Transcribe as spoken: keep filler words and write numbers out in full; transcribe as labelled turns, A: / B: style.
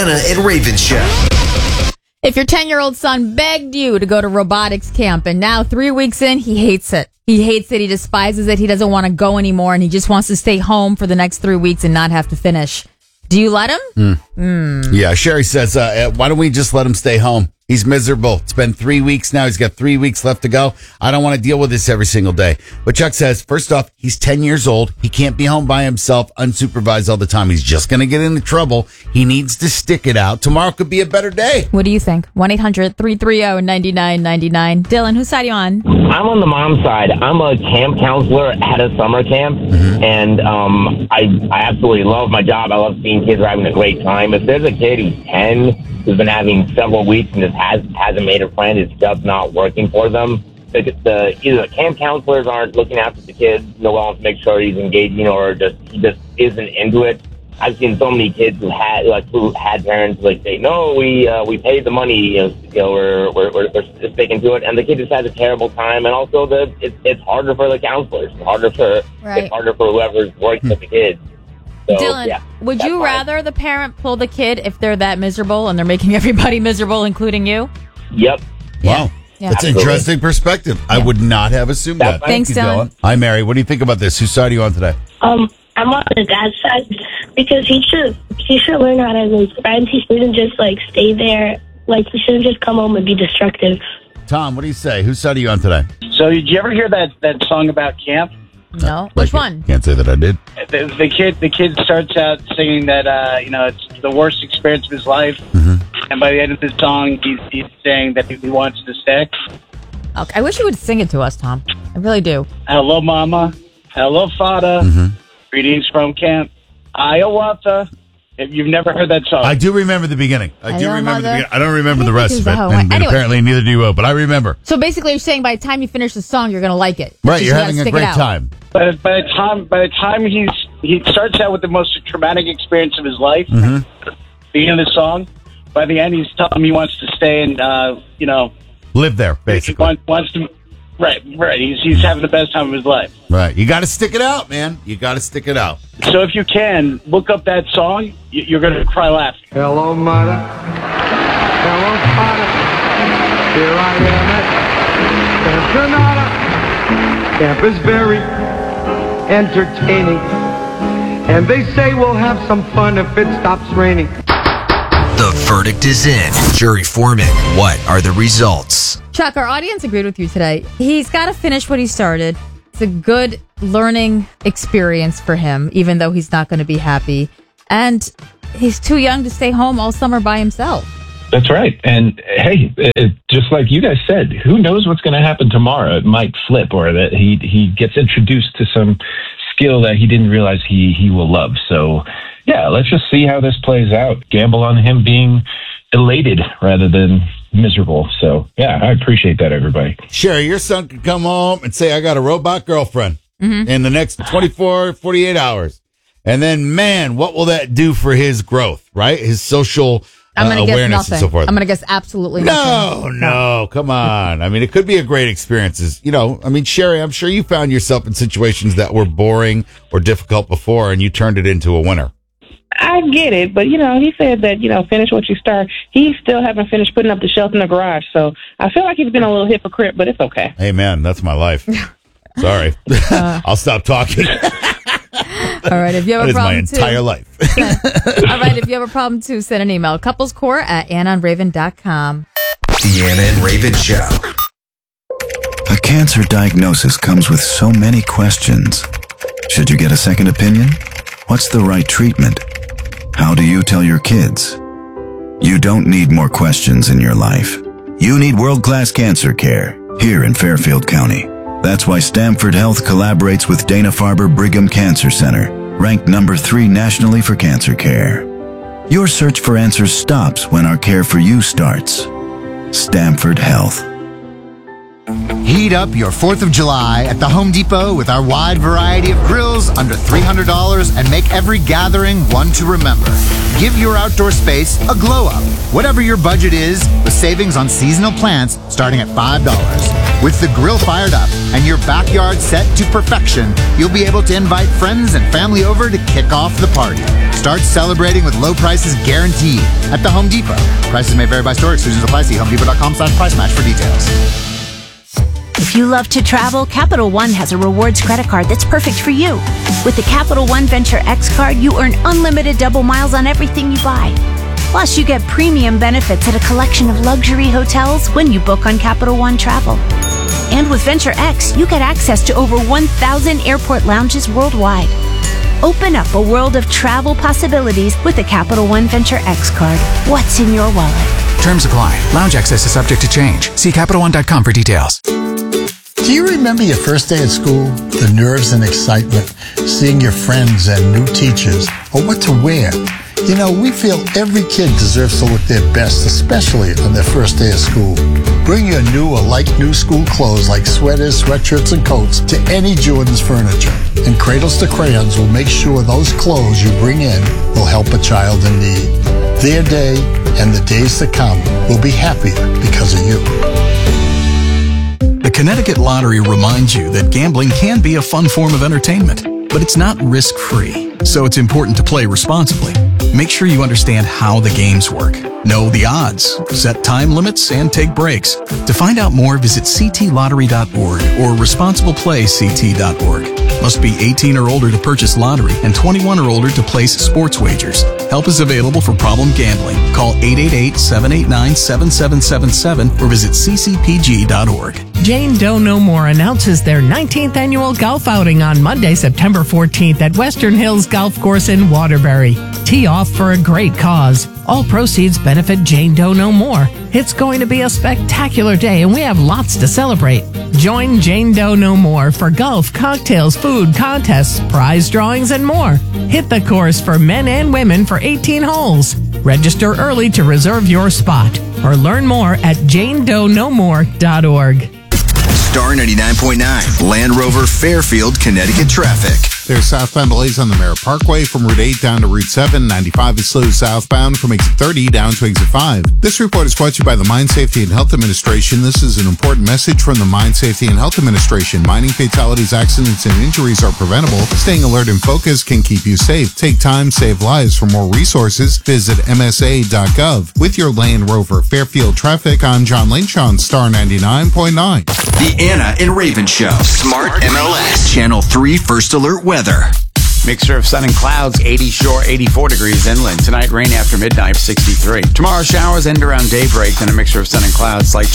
A: Anna and Raven Show.
B: If your ten-year-old son begged you to go to robotics camp and now three weeks in, he hates it. He hates it. He despises it. He doesn't want to go anymore, and he just wants to stay home for the next three weeks and not have to finish. Do you let him?
C: Mm.
B: Mm.
C: Yeah, Sherry says, uh, why don't we just let him stay home? He's miserable. It's been three weeks now. He's got three weeks left to go. I don't want to deal with this every single day. But Chuck says, first off, he's ten years old. He can't be home by himself, unsupervised all the time. He's just going to get into trouble. He needs to stick it out. Tomorrow could be a better day.
B: What do you think? one eight hundred three three zero nine nine nine nine. Dylan, whose side are you on?
D: I'm on the mom side. I'm a camp counselor at a summer camp, mm-hmm. and um, I I absolutely love my job. I love seeing kids are having a great time. If there's a kid who's ten who's been having several weeks and just has, hasn't made a friend, it's just not working for them, the, the either the camp counselors aren't looking after the kids, no one wants to make sure he's engaging, or just he just isn't into it. I've seen so many kids who had like who had parents like say, no, we uh, we paid the money, you know, you know we're, we're we're we're sticking to it, and the kid just has a terrible time, and also the it's it's harder for the counselors, it's harder for
B: right.
D: it's harder for whoever's working with the kids. So,
B: Dylan,
D: yeah,
B: would you
D: fine.
B: rather the parent pull the kid if they're that miserable and they're making everybody miserable, including you?
D: Yep.
C: Wow.
B: Yeah.
C: That's an interesting perspective. Yeah. I would not have assumed
D: That's
C: that.
B: Thanks,
C: Thank you,
B: Dylan.
C: Hi, Mary. What do you think about this? Whose side are you on today?
E: Um, I'm on the dad's side because he should he should learn how to make friends. He shouldn't just like stay there. Like he shouldn't just come home and be destructive.
C: Tom, what do you say? Whose side are you on today?
F: So, did you ever hear that, that song about camp?
B: No. Which one?
C: Can't say that I did.
F: The, the kid, the kid starts out singing that uh, you know it's the worst experience of his life,
C: mm-hmm.
F: and by the end of the song, he's, he's saying that he wants to stay.
B: Okay. I wish you would sing it to us, Tom. I really do.
F: Hello, Mama. Hello, Father.
C: Mm-hmm.
F: Greetings from Camp Hiawatha. If you've never heard that song,
C: I do remember the beginning. I do
B: Hello,
C: remember
B: Mother.
C: the beginning. I don't remember
B: I
C: the rest
B: think
C: of
B: this
C: it,
B: is how it
C: and,
B: went.
C: and
B: Anyway.
C: apparently neither do you, will, but I remember.
B: So basically, you're saying by the time you finish the song, you're going to like it. It's
C: Right,
B: just
C: you're
B: you gotta
C: having a
B: stick it
C: great
B: out.
C: time.
F: But by the time by the time he's he starts out with the most traumatic experience of his life,
C: Mm-hmm.
F: beginning of the song. By the end, he's telling him he wants to stay and uh, you know
C: Live there,
F: he
C: basically.
F: wants, wants to. Right, right. He's he's having the best time of his life.
C: Right. You got to stick it out, man. You got to stick it out.
F: So if you can look up that song, you- you're going to cry laughing.
G: Hello, Mother. Hello, Father. Here I am at Camp Granada. Camp is very entertaining. And they say we'll have some fun if it stops raining.
A: The verdict is in. Jury foreman, what are the results?
B: Chuck, our audience agreed with you today. He's got to finish what he started. It's a good learning experience for him, even though he's not going to be happy. And he's too young to stay home all summer by himself.
H: That's right. And hey, it, just like you guys said, who knows what's going to happen tomorrow? It might flip, or that he he gets introduced to some skill that he didn't realize he, he will love. So, yeah, let's just see how this plays out. Gamble on him being elated rather than miserable. So, yeah, I appreciate that, everybody.
C: Sherry, your son could come home and say, I got a robot girlfriend
B: Mm-hmm.
C: in the next twenty-four, forty-eight hours. And then, man, what will that do for his growth, right? His social
B: I'm
C: uh,
B: going to guess
C: awareness
B: nothing.
C: and so forth.
B: I'm going to guess absolutely
C: No,
B: nothing.
C: no, come on. I mean, it could be a great experience. You know, I mean, Sherry, I'm sure you found yourself in situations that were boring or difficult before, and you turned it into a winner.
I: I get it, but, you know, he said that, you know, finish what you start. He still haven't finished putting up the shelf in the garage, so I feel like he's been a little hypocrite, but it's okay.
C: Hey, man, that's my life. Sorry.
B: Uh,
C: I'll stop talking.
B: All right, if you have
C: That
B: a
C: is my
B: problem
C: entire
B: too,
C: life.
B: all right, if you have a problem too, send an email. Couplescore at anna and raven dot com.
A: The Anna and Raven Show.
J: A cancer diagnosis comes with so many questions. Should you get a second opinion? What's the right treatment? How do you tell your kids? You don't need more questions in your life. You need world-class cancer care here in Fairfield County. That's why Stamford Health collaborates with Dana-Farber Brigham Cancer Center, ranked number three nationally for cancer care. Your search for answers stops when our care for you starts. Stamford Health.
K: Heat up your fourth of July at the Home Depot with our wide variety of grills under three hundred dollars and make every gathering one to remember. Give your outdoor space a glow up, whatever your budget is, with savings on seasonal plants starting at five dollars. With the grill fired up and your backyard set to perfection, you'll be able to invite friends and family over to kick off the party. Start celebrating with low prices guaranteed at the Home Depot. Prices may vary by store. Exclusions apply. See homedepot.com slash price match for details.
L: If you love to travel, Capital One has a rewards credit card that's perfect for you. With the Capital One Venture X card, you earn unlimited double miles on everything you buy. Plus, you get premium benefits at a collection of luxury hotels when you book on Capital One Travel. And with Venture X, you get access to over one thousand airport lounges worldwide. Open up a world of travel possibilities with the Capital One Venture X card. What's in your wallet?
M: Terms apply. Lounge access is subject to change. See Capital One dot com for details.
N: Do you remember your first day at school? The nerves and excitement, seeing your friends and new teachers, or what to wear? You know, we feel every kid deserves to look their best, especially on their first day of school. Bring your new or like-new school clothes like sweaters, sweatshirts, and coats to any Jordan's Furniture. And Cradles to Crayons will make sure those clothes you bring in will help a child in need. Their day and the days to come will be happier because of you.
O: The Connecticut Lottery reminds you that gambling can be a fun form of entertainment, but it's not risk-free, so it's important to play responsibly. Make sure you understand how the games work. Know the odds, set time limits, and take breaks. To find out more, visit c t lottery dot org or responsible play c t dot org. Must be eighteen or older to purchase lottery and twenty-one or older to place sports wagers. Help is available for problem gambling. Call eight eight eight, seven eight nine, seven seven seven seven or visit c c p g dot org.
P: Jane Doe No More announces their nineteenth annual golf outing on Monday, September fourteenth at Western Hills Golf Course in Waterbury. Tee off for a great cause. All proceeds benefit Jane Doe No More. It's going to be a spectacular day and we have lots to celebrate. Join Jane Doe No More for golf, cocktails, food, contests, prize drawings, and more. Hit the course for men and women for eighteen holes. Register early to reserve your spot or learn more at jane doe no more dot org.
Q: Star ninety-nine point nine, Land Rover Fairfield, Connecticut traffic.
R: There's southbound delays on the Merritt Parkway from Route eight down to Route seven. ninety-five is slow southbound from exit thirty down to exit five. This report is brought to you by the Mine Safety and Health Administration. This is an important message from the Mine Safety and Health Administration. Mining fatalities, accidents, and injuries are preventable. Staying alert and focused can keep you safe. Take time, save lives. For more resources, visit m s a dot gov. With your Land Rover Fairfield traffic, I'm John Lynch on Star ninety-nine point nine.
Q: The Anna and Raven Show. Smart M L S. Channel three First Alert Weather.
S: Mixture of sun and clouds, eighty shore, eighty-four degrees inland. Tonight, rain after midnight, sixty-three. Tomorrow, showers end around daybreak, then a mixture of sun and clouds, slight